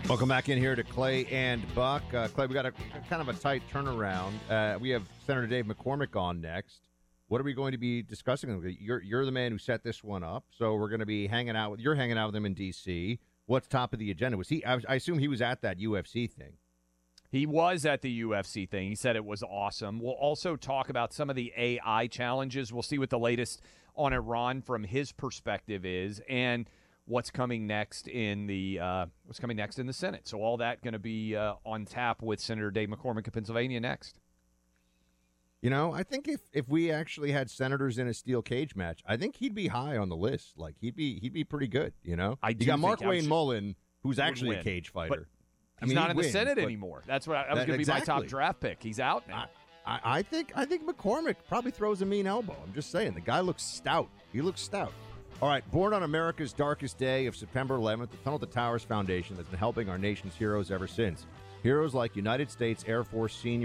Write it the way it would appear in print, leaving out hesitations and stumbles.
Welcome back in here to Clay and Buck. Clay, we got a kind of a tight turnaround. We have Senator Dave McCormick on next. What are we going to be discussing? You're the man who set this one up, so we're going to be hanging out with him in D.C. What's top of the agenda? Was he? I assume he was at that UFC thing. He was at the UFC thing. He said it was awesome. We'll also talk about some of the AI challenges. We'll see what the latest on Iran from his perspective is, and what's coming next in the Senate. So all that going to be on tap with Senator Dave McCormick of Pennsylvania next. You know, I think if we actually had senators in a steel cage match, I think he'd be high on the list. Like he'd be pretty good. You know, you got Mark Wayne Mullen, who's actually a cage fighter. He's not in the Senate anymore. That's what I was going to be my top draft pick. He's out now. I think McCormick probably throws a mean elbow. I'm just saying, the guy looks stout. He looks stout. All right, born on America's darkest day of September 11th, the Tunnel to Towers Foundation has been helping our nation's heroes ever since. Heroes like United States Air Force Senior